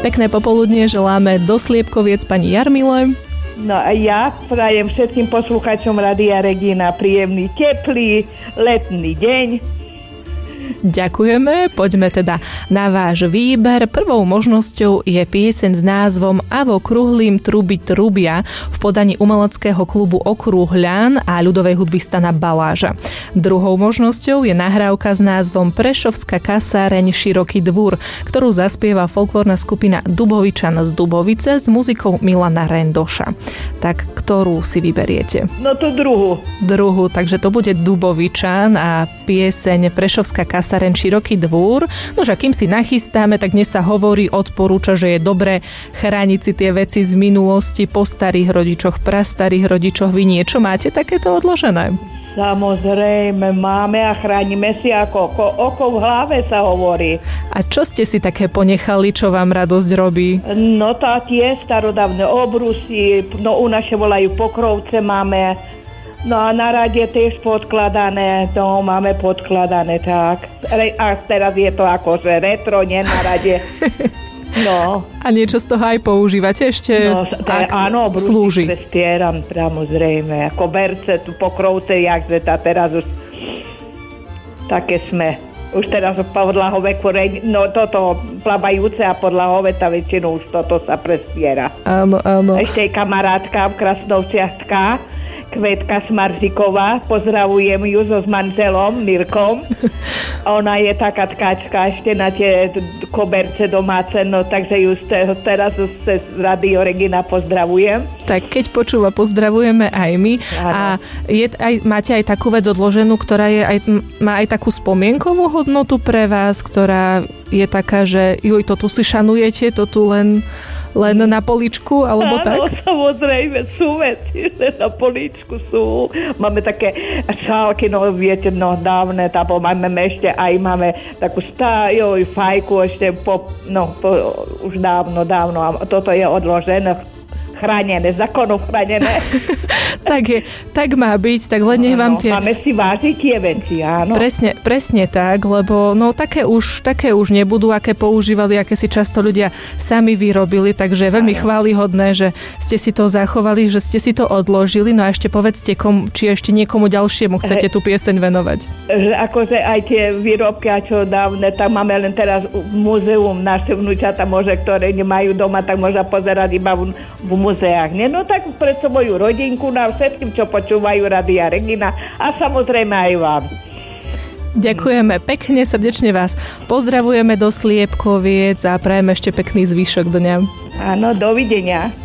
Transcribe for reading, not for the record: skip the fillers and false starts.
Pekné popoludnie želáme do Sliepkoviec pani Jarmile. No a ja prajem všetkým poslucháčom Rádia Regína príjemný, teplý, letný deň. Ďakujeme, poďme teda na váš výber. Prvou možnosťou je pieseň s názvom Avo Kruhlím truby trubia v podaní umeleckého klubu Okruh Hľan a ľudovej hudby Stana Baláža. Druhou možnosťou je nahrávka s názvom Prešovská kasáreň Široký dvúr, ktorú zaspieva folklórna skupina Dubovičan z Dubovice s muzikou Milana Rendoša. Tak ktorú si vyberiete? No tú druhú. Druhú, takže to bude Dubovičan a pieseň Prešovská kasáreň Široký dvúr. Nož a kým si nachystáme, tak dnes sa hovorí, odporúča, že je dobré chrániť si tie veci z minulosti po starých rodičoch, prastarých rodičoch. Vy niečo máte takéto odložené? Samozrejme, máme a chránime si ako oko v hlave sa hovorí. A čo ste si také ponechali, čo vám radosť robí? No to tie starodávne obrusy, no u naše volajú pokrovce máme. No a na rade tiež podkladané, to máme podkladané, tak. A teraz je to akože retro, nie na rade. No. A niečo z toho aj používate ešte? No, áno, brúsi prestieram, samozrejme. Koberce, tu pokrovce, jakže tá teraz už také sme. Už teraz podlahové koreň, no toto plabajúce a podlahové, tá väčšinou už toto sa prestiera. Áno, áno. Ešte je kamarátka v Krasnovciachtka, Kvetka Smarziková, pozdravujem ju so s manželom Mirkom. Ona je taká tkačka ešte na tie koberce domáce, no takže ju teraz z Rádio Regína pozdravujem. Tak keď počúva, pozdravujeme aj my. Ano. A máte aj takú vec odloženú, ktorá má aj takú spomienkovú hodnotu pre vás, ktorá je taká, že joj, to tu si šanujete, to tu len na poličku, alebo tak? Áno, samozrejme, sú veci, že na poličku sú. Máme také šálky, no viete, no dávne, máme ešte aj máme takú fajku ešte už dávno. A toto je odložené, chránené, zákonom chránené. tak má byť, tak len nech vám tie... Máme si vážiť tie veci, áno. Presne tak, lebo také už nebudú, aké používali, aké si často ľudia sami vyrobili, takže je veľmi chválihodné, že ste si to zachovali, že ste si to odložili, no a ešte povedzte, či ešte niekomu ďalšiemu chcete tú pieseň venovať. Akože aj tie výrobky, a čo dávne, tak máme len teraz múzeum, naše vnúčata ktoré nemajú doma, tak môžu pozerať iba v muzeách. Nie? No tak predsa moju rodinku, na všetkým, čo počúvajú Rádia Regína a samozrejme aj vám. Ďakujeme pekne, srdečne vás pozdravujeme do Sliepkoviec a prajeme ešte pekný zvyšok dňa. Áno, dovidenia.